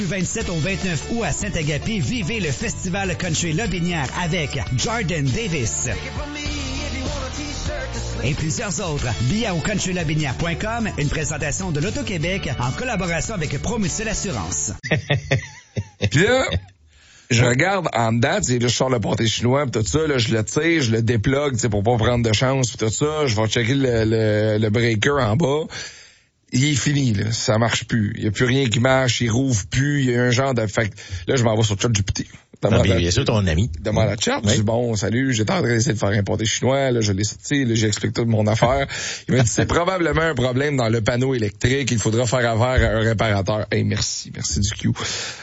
Du 27 au 29 août à Saint-Agapi, vivez le Festival Country Lobinière avec Jordan Davis et plusieurs autres. Billets au countrylobinière.com, une présentation de l'Auto-Québec en collaboration avec Promucil Assurance. Puis là, je regarde en dedans, tu sais, là, je sors le pâté chinois pis tout ça, là, je le tire, je le déplugue, tu sais, pour pas prendre de chance pis tout ça, je vais checker le breaker en bas. Il est fini, là. Ça marche plus. Il y a plus rien qui marche, il rouvre plus, il y a un genre de, fait que là, je m'en vais sur ChatGPT. Bien sûr, ton ami. Demande à chat. Je dis, bon, salut, j'étais en train d'essayer de faire un pâté chinois, là, je l'ai sorti, là, j'explique toute mon affaire. Il m'a dit, c'est probablement un problème dans le panneau électrique, il faudra faire affaire à un réparateur. Hey, merci du Q.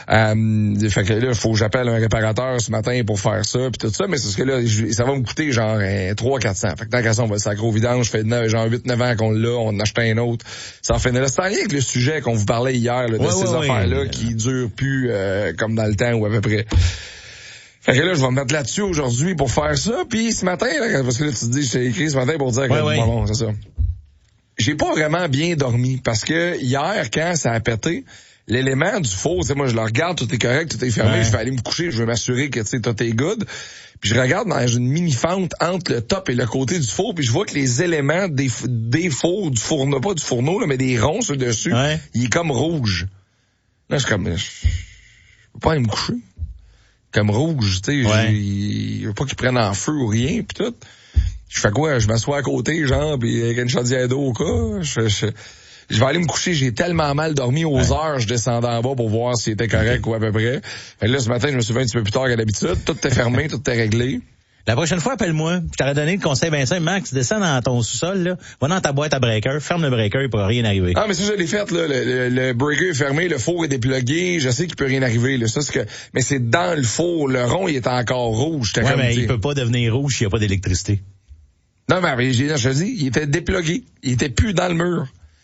Fait que là, il faut que j'appelle un réparateur ce matin pour faire ça, puis tout ça, mais c'est ce que là, ça va me coûter genre 300-400. Fait que tant qu'à ça, on va le sacrer au vidange, je fais genre 8-9 ans qu'on l'a, on en achète un autre. Ça en fait là. C'est en lien avec le sujet qu'on vous parlait hier, là, de ces affaires-là qui durent plus comme dans le temps ou à peu près. Fait que là, je vais me mettre là-dessus aujourd'hui pour faire ça. Puis ce matin, là, parce que là, tu te dis, je t'ai écrit ce matin pour dire que bon, c'est ça. J'ai pas vraiment bien dormi parce que hier, quand ça a pété, l'élément du four, tu sais, moi, je le regarde, tout est correct, tout est fermé, je vais aller me coucher, je veux m'assurer que, tu sais, tout est good. Puis je regarde dans une mini-fente entre le top et le côté du four, puis je vois que les éléments des fours, du fourneau, pas du fourneau, là, mais des ronds sur dessus, il est comme rouge. Là, je suis comme, je peux pas aller me coucher. Comme rouge, tu sais, il veut pas qu'il prenne en feu ou rien, pis tout. Je fais quoi? Je m'assois à côté, genre, pis avec une chaudière d'eau au cas. Je vais aller me coucher, j'ai tellement mal dormi aux heures, je descendais en bas pour voir si c'était correct ou à peu près. Fait que là, ce matin, je me suis levé un petit peu plus tard qu'à d'habitude. Tout est fermé, tout est réglé. La prochaine fois, appelle-moi. Je t'aurais donné le conseil bien simple. Max, descends dans ton sous-sol, là. Va dans ta boîte à breaker, ferme le breaker, il pourra rien arriver. Ah, mais ça, je l'ai fait, là. Le breaker est fermé, le four est déplugué. Je sais qu'il peut rien arriver, là. Ça, c'est que, mais c'est dans le four. Le rond, il est encore rouge. Ouais, mais il peut pas devenir rouge s'il n'y a pas d'électricité. Non, mais je te dis, il était déplugué. Il était plus dans le mur.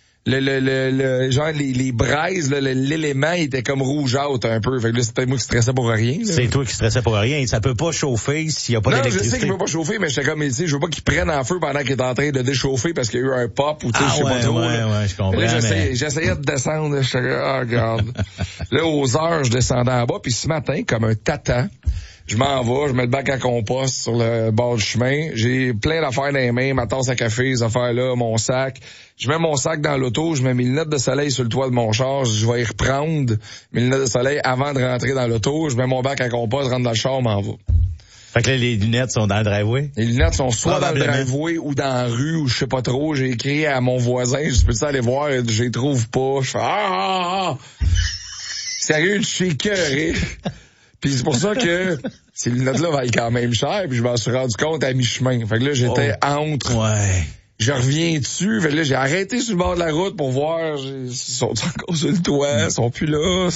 Genre, les braises, là, l'élément, il était comme rougeâtre un peu. Fait que là, c'était moi qui stressais pour rien, là. C'est toi qui stressais pour rien. Ça peut pas chauffer s'il y a pas d'électricité. Non, je sais qu'il peut pas chauffer, mais j'étais comme, tu sais, je veux pas qu'il prenne en feu pendant qu'il est en train de déchauffer parce qu'il y a eu un pop ou tu sais, je sais pas trop. Ouais, je comprends. Là, j'essayais de descendre, j'étais regarde. Là, aux heures, je descendais en bas, puis ce matin, comme un tatan, je m'en vais, je mets le bac à compost sur le bord du chemin. J'ai plein d'affaires dans les mains, ma tasse à café, les affaires-là, mon sac. Je mets mon sac dans l'auto, je mets mes lunettes de soleil sur le toit de mon char, je vais y reprendre mes lunettes de soleil avant de rentrer dans l'auto. Je mets mon bac à compost, je rentre dans le char, m'en vais. Fait que là, les lunettes sont dans le driveway? Les lunettes sont soit dans le driveway ou dans la rue ou je sais pas trop. J'ai écrit à mon voisin, je peux aller voir, je les trouve pas. Je fais Sérieux, je suis écœuré. Puis c'est pour ça que ces lunettes-là valent quand même cher, puis je m'en suis rendu compte à mi-chemin. Fait que là, j'étais entre. Ouais. Je reviens dessus. Fait que là, j'ai arrêté sur le bord de la route pour voir. Ils sont encore sur le toit, ils sont plus là.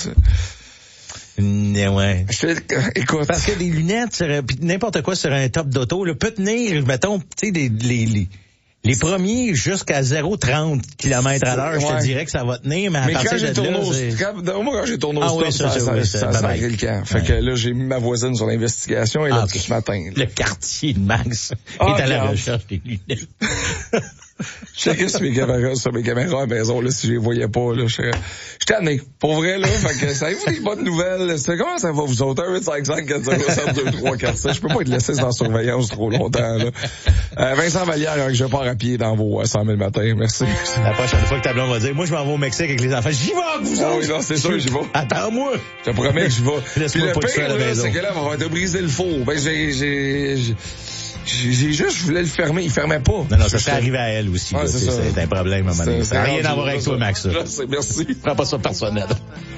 Ouais. Écoute. Parce que des lunettes, n'importe quoi sur un top d'auto, là, peut tenir, mettons, tu sais, les premiers jusqu'à 0,30 km à l'heure, je te dirais que ça va tenir, mais à partir de là, quand j'ai tourné au stop, ça a le camp. Fait que là, j'ai mis ma voisine sur l'investigation et là, ce matin. Le quartier de Max est à la recherche des lunettes. Je checkais sur mes caméras à la maison, là, si je les voyais pas, là, j'étais tanné. Pour vrai, là, fait que, ça vous des bonnes nouvelles. C'est comment ça va, vous autres? 1-855-407-2347. Je peux pas être laissé sans surveillance trop longtemps, là. Vincent Vallière, que je pars à pied dans vos 100 000 matins. Merci. La prochaine fois que ta blonde va dire, moi, je m'en vais au Mexique avec les enfants. J'y vais, vous autres! Oui, non, c'est sûr, j'y vais. Attends-moi! Je te promets que j'y vais. Laisse-moi puis pas le pire, là, c'est que là, on va te briser le four. Ben, je voulais le fermer, il fermait pas. Non, ça serait arrivé à elle aussi. Ouais, c'est un problème à un moment donné. Ça n'a rien à voir avec toi, Max. Merci. Prends pas ça personnel.